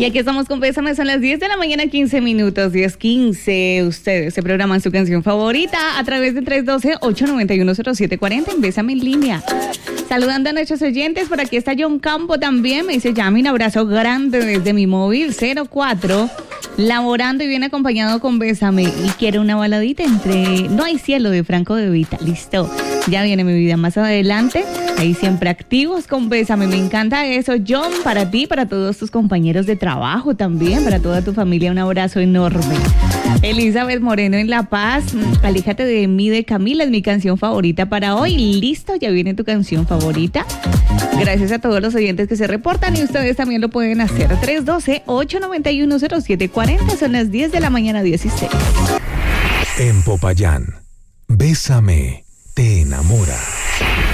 Y aquí estamos con Bésame, son las 10 de la mañana, 15 minutos, 10:15. Ustedes se programan su canción favorita a través de 312-891-0740 en Bésame en línea. Saludando a nuestros oyentes, por aquí está John Campo también, me dice Yami, un abrazo grande desde mi móvil 04, laborando y viene acompañado con Bésame y quiere una baladita entre No hay cielo de Franco De Vita. Listo, ya viene mi vida más adelante, ahí siempre activos con Bésame, me encanta eso. John, para ti, para todos tus compañeros de trabajo también, para toda tu familia, un abrazo enorme. Elizabeth Moreno en La Paz, Aléjate de mí de Camila, es mi canción favorita para hoy. Listo, ya viene tu canción favorita. Gracias a todos los oyentes que se reportan y ustedes también lo pueden hacer. 312-891-0740, son las 10 de la mañana, 16. En Popayán, Bésame te enamora.